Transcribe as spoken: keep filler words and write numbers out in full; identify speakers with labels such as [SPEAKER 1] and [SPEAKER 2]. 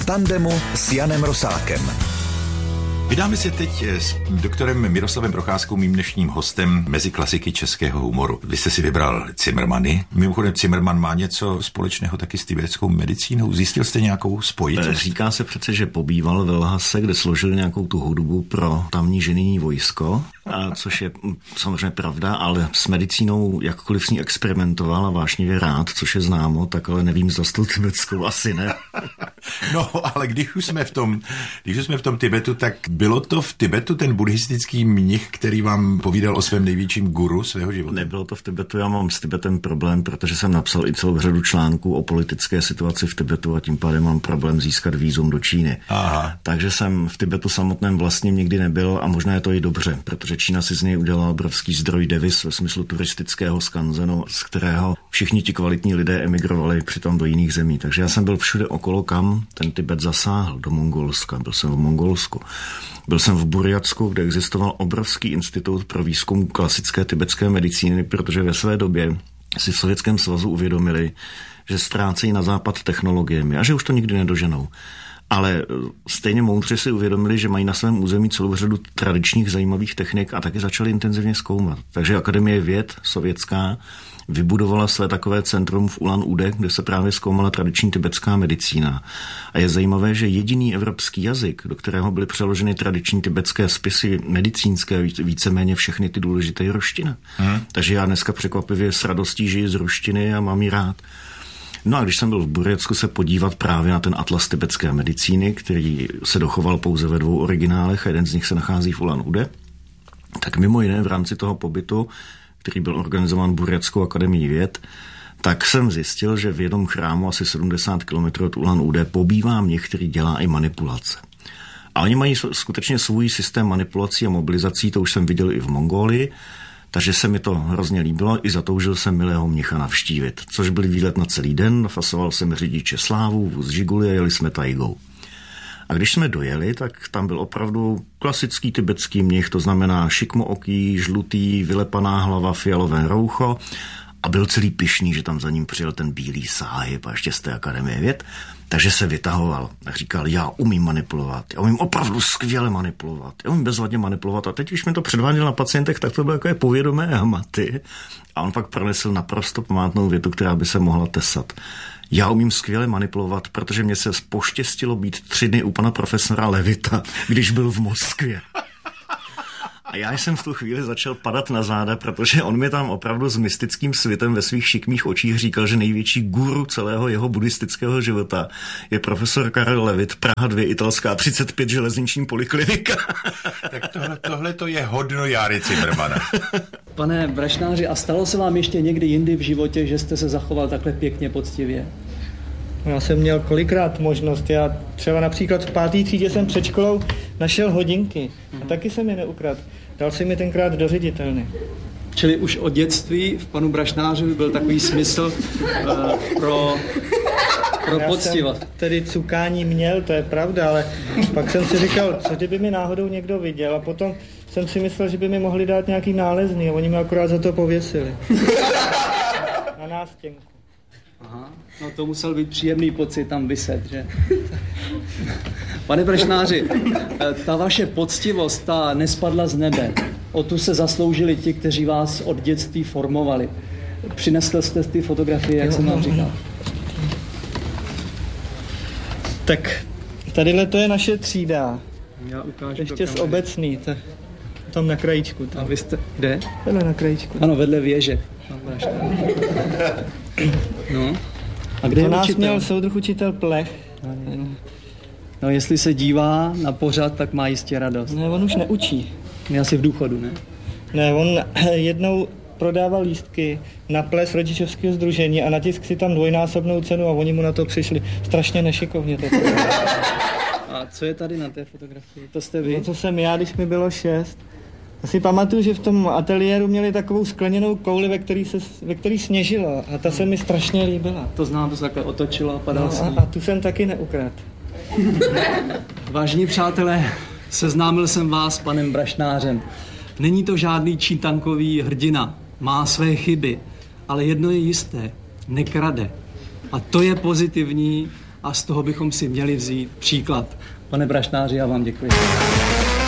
[SPEAKER 1] tandemu s Janem Rosákem.
[SPEAKER 2] Vydáme se teď s doktorem Miroslavem Procházkou, mým dnešním hostem, mezi klasiky českého humoru. Vy jste si vybral Cimrmany. Mimochodem Cimrman má něco společného taky s tibetskou medicínou. Zjistil jste nějakou spojitost?
[SPEAKER 3] Říká se přece, že pobýval ve Lhase, kde složil nějakou tu hudbu pro tamní ženijní vojsko, a což je samozřejmě pravda, ale s medicínou jakkoliv s ní experimentoval a vášnivě rád, což je známo, tak ale nevím, zda s tou tibetskou asi ne.
[SPEAKER 2] No, ale když už jsme v tom, když už jsme v tom Tibetu, tak bylo to v Tibetu ten buddhistický mnich, který vám povídal o svém největším guru svého života?
[SPEAKER 3] Nebylo to v Tibetu, já mám s Tibetem problém, protože jsem napsal i celou řadu článků o politické situaci v Tibetu a tím pádem mám problém získat vízum do Číny.
[SPEAKER 2] Aha.
[SPEAKER 3] Takže jsem v Tibetu samotném vlastně nikdy nebyl a možná je to i dobře, protože Čína si z něj udělala obrovský zdroj deviz ve smyslu turistického skanzenu, z kterého všichni ti kvalitní lidé emigrovali přitom do jiných zemí. Takže já jsem byl všude okolo, kam ten Tibet zasáhl, do Mongolska. Byl jsem v Mongolsku. Byl jsem v Burjatsku, kde existoval obrovský institut pro výzkum klasické tibetské medicíny, protože ve své době si v Sovětském svazu uvědomili, že ztrácejí na západ technologiemi a že už to nikdy nedoženou. Ale stejně moudře si uvědomili, že mají na svém území celou řadu tradičních zajímavých technik a taky začali intenzivně zkoumat. Takže Akademie věd sovětská vybudovala své takové centrum v Ulan-Ude, kde se právě zkoumala tradiční tibetská medicína. A je zajímavé, že jediný evropský jazyk, do kterého byly přeloženy tradiční tibetské spisy medicínské, víceméně všechny ty důležité, je ruština. Hmm. Takže já dneska překvapivě s radostí žiji z ruštiny a mám ji rád. No a když jsem byl v Burjatsku se podívat právě na ten atlas tibetské medicíny, který se dochoval pouze ve dvou originálech a jeden z nich se nachází v Ulan-Ude, tak mimo jiné v rámci toho pobytu, který byl organizován Burjatskou akademií věd, tak jsem zjistil, že v jednom chrámu asi sedmdesát kilometrů od Ulan-Ude pobývá mnich, který dělá i manipulace. A oni mají skutečně svůj systém manipulací a mobilizací, to už jsem viděl i v Mongolii, takže se mi to hrozně líbilo, i zatoužil jsem milého mnicha navštívit, což byl výlet na celý den, nafasoval jsem řidiče Slávu, vůz Žiguli a jeli jsme tajgou. A když jsme dojeli, tak tam byl opravdu klasický tibetský mnich, to znamená šikmooký, žlutý, vylepaná hlava, fialové roucho a byl celý pyšný, že tam za ním přijel ten bílý sáhyb a ještě z té Akademie věd, takže se vytahoval a říkal, já umím manipulovat, já umím opravdu skvěle manipulovat, já umím bezvadně manipulovat a teď, když mi to předváděl na pacientech, tak to bylo takové povědomé hmaty a on pak pronesl naprosto památnou větu, která by se mohla tesat. Já umím skvěle manipulovat, protože mě se poštěstilo být tři dny u pana profesora Levita, když byl v Moskvě. A já jsem v tu chvíli začal padat na záda, protože on mi tam opravdu s mystickým světem ve svých šikmých očích říkal, že největší guru celého jeho buddhistického života je profesor Karel Levit, Praha dva, italská třicet pět, železniční poliklinika.
[SPEAKER 2] Tak tohle, tohle to je hodno Járy Cimrmana.
[SPEAKER 4] Pane Brašnáři, a stalo se vám ještě někdy jindy v životě, že jste se zachoval takhle pěkně poctivě?
[SPEAKER 5] Já jsem měl kolikrát možnost. Já třeba například v pátý třídě jsem před školou našel hodinky. A taky jsem je neukradl. Dal jsem mi tenkrát do ředitelny.
[SPEAKER 4] Čili už od dětství v panu Brašnářovi byl takový smysl uh, pro, pro poctivost.
[SPEAKER 5] Tedy cukání měl, to je pravda, ale pak jsem si říkal, co kdyby mi náhodou někdo viděl a potom jsem si myslel, že by mi mohli dát nějaký nálezný a oni mi akorát za to pověsili. Na nástěnku.
[SPEAKER 4] Aha, no to musel být příjemný pocit tam vyset, že? Pane Brašnáři, ta vaše poctivost, ta nespadla z nebe. O tu se zasloužili ti, kteří vás od dětství formovali. Přinesl jste ty fotografie, jak jsem vám říkal.
[SPEAKER 5] Tak tadyhle to je naše třída.
[SPEAKER 4] Já ukážu.
[SPEAKER 5] Ještě z obecný, to, tam na krajíčku. Tam.
[SPEAKER 4] A vy jste, kde?
[SPEAKER 5] Tady na krajíčku.
[SPEAKER 4] Ano, vedle věže. No. A kde
[SPEAKER 5] to
[SPEAKER 4] je
[SPEAKER 5] nás
[SPEAKER 4] učitel?
[SPEAKER 5] Měl soudruh učitel Plech.
[SPEAKER 4] No, jestli se dívá na pořad, tak má jistě radost.
[SPEAKER 5] Ne, on už neučí.
[SPEAKER 4] Je asi v důchodu, ne?
[SPEAKER 5] Ne, on jednou prodával lístky na ples rodičovského sdružení a natisk si tam dvojnásobnou cenu a oni mu na to přišli strašně nešikovně.
[SPEAKER 4] A co je tady na té fotografii? To jste vy?
[SPEAKER 5] No, co jsem já, když mi bylo šest. Já si pamatuju, že v tom ateliéru měli takovou skleněnou kouli, ve který, se, ve který sněžilo a ta se mi strašně líbila.
[SPEAKER 4] To znám, to se takhle otočilo a padal
[SPEAKER 5] no, a, a tu jsem taky neukradl.
[SPEAKER 4] Vážení přátelé, seznámil jsem vás s panem Brašnářem. Není to žádný čítankový hrdina, má své chyby, ale jedno je jisté, nekrade. A to je pozitivní a z toho bychom si měli vzít příklad. Pane Brašnáři, já vám děkuji.